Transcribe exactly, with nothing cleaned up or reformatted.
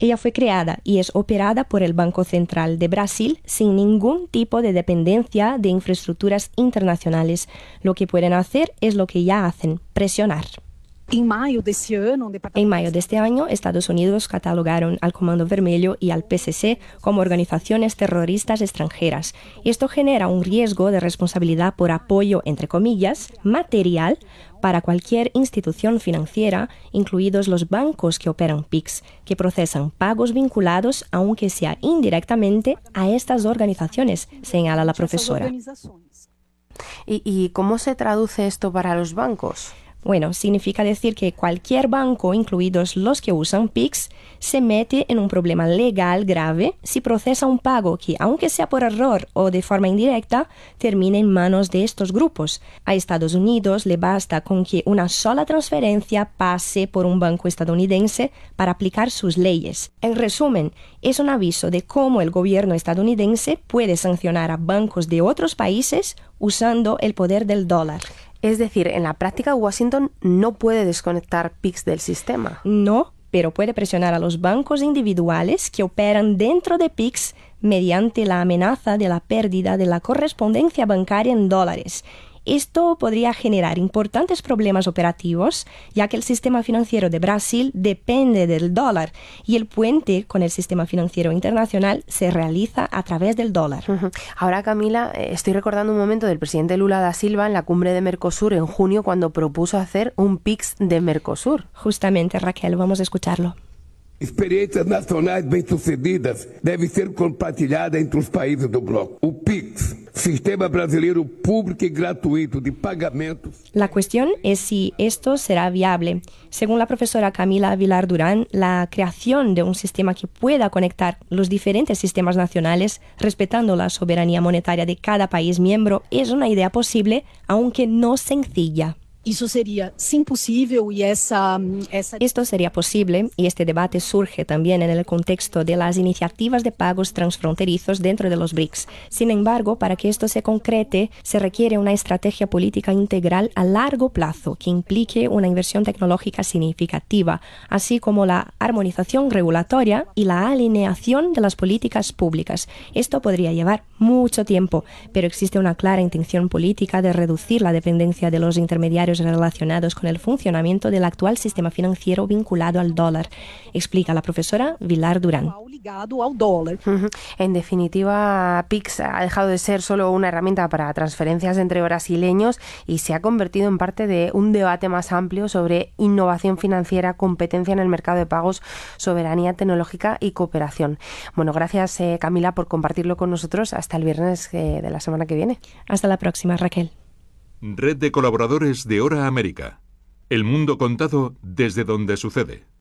Ella fue creada y es operada por el Banco Central de Brasil sin ningún tipo de dependencia de infraestructuras internacionales. Lo que pueden hacer es lo que ya hacen, presionar. En mayo de este año, En mayo de este año, Estados Unidos catalogaron al Comando Vermelho y al P C C como organizaciones terroristas extranjeras. Esto genera un riesgo de responsabilidad por apoyo, entre comillas, material para cualquier institución financiera, incluidos los bancos que operan P I X, que procesan pagos vinculados, aunque sea indirectamente, a estas organizaciones, señala la profesora. ¿Y, y cómo se traduce esto para los bancos? Bueno, significa decir que cualquier banco, incluidos los que usan P I X, se mete en un problema legal grave si procesa un pago que, aunque sea por error o de forma indirecta, termine en manos de estos grupos. A Estados Unidos le basta con que una sola transferencia pase por un banco estadounidense para aplicar sus leyes. En resumen, es un aviso de cómo el gobierno estadounidense puede sancionar a bancos de otros países usando el poder del dólar. Es decir, en la práctica Washington no puede desconectar P I X del sistema. No, pero puede presionar a los bancos individuales que operan dentro de P I X mediante la amenaza de la pérdida de la correspondencia bancaria en dólares. Esto podría generar importantes problemas operativos, ya que el sistema financiero de Brasil depende del dólar y el puente con el sistema financiero internacional se realiza a través del dólar. Uh-huh. Ahora, Camila, estoy recordando un momento del presidente Lula da Silva en la cumbre de Mercosur en junio cuando propuso hacer un P I X de Mercosur. Justamente, Raquel, vamos a escucharlo. Experiências nacionais bem-sucedidas devem ser compartilhadas entre os países do bloco. O P I X, Sistema Brasileiro Público y Gratuito de Pagamentos. La cuestión es si esto será viable. Según la profesora Camila Vilar Durán, la creación de un sistema que pueda conectar los diferentes sistemas nacionales, respetando la soberanía monetaria de cada país miembro, es una idea posible, aunque no sencilla. Isso seria sim possível e essa, essa... Esto sería posible y este debate surge también en el contexto de las iniciativas de pagos transfronterizos dentro de los B R I C S. Sin embargo, para que esto se concrete, se requiere una estrategia política integral a largo plazo que implique una inversión tecnológica significativa, así como la armonización regulatoria y la alineación de las políticas públicas. Esto podría llevar mucho tiempo, pero existe una clara intención política de reducir la dependencia de los intermediarios relacionados con el funcionamiento del actual sistema financiero vinculado al dólar, explica la profesora Vilar Durán. Uh-huh. En definitiva, P I X ha dejado de ser solo una herramienta para transferencias entre brasileños y se ha convertido en parte de un debate más amplio sobre innovación financiera, competencia en el mercado de pagos, soberanía tecnológica y cooperación. Bueno, gracias eh, Camila por compartirlo con nosotros. Hasta el viernes eh, de la semana que viene. Hasta la próxima, Raquel. Red de colaboradores de Hora América. El mundo contado desde donde sucede.